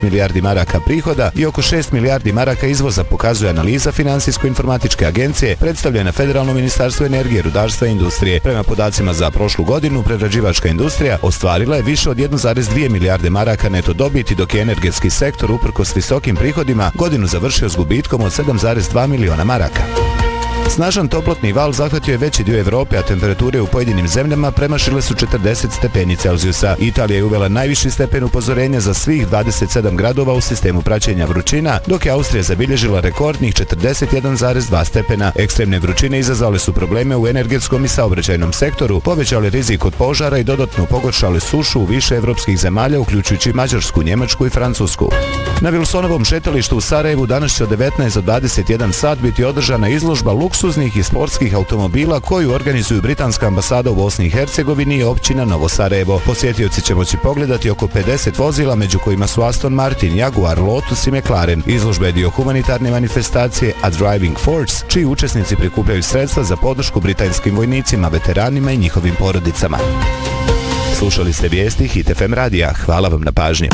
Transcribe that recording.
milijardi maraka prihoda i oko 6 milijardi maraka izvoza, pokazuje analiza Finansijsko-informatičke agencije predstavljena Federalno ministarstvo energije, rudarstva i industrije. Prema podacima za prošlu godinu, prerađivačka industrija ostvarila je više od 1,2 milijarde maraka neto dobiti, dok je energetski sektor uprkos visokim prihodima godinu završio s gubitkom od 7,2 miliona maraka. Snažan toplotni val zahvatio je veći dio Evrope, a temperature u pojedinim zemljama premašile su 40 stepeni Celzijusa. Italija je uvela najviši stepen upozorenja za svih 27 gradova u sistemu praćenja vrućina, dok je Austrija zabilježila rekordnih 41,2 stepena. Ekstremne vrućine izazvale su probleme u energetskom i saobraćajnom sektoru, povećale rizik od požara i dodatno pogoršale sušu u više evropskih zemalja, uključujući Mađarsku, Njemačku i Francusku. Na Wilsonovom šetalištu u Sarajevu danas će od 19 do 21 sat biti održana izložba luksuznih i sportskih automobila koju organizuju Britanska ambasada u Bosni i Hercegovini i općina Novo Sarajevo. Posjetioci će moći pogledati oko 50 vozila, među kojima su Aston Martin, Jaguar, Lotus i McLaren. Izložba je dio humanitarne manifestacije A Driving Force, čiji učesnici prikupljaju sredstva za podršku britanskim vojnicima, veteranima i njihovim porodicama. Slušali ste vijesti Hit FM radija. Hvala vam na pažnji.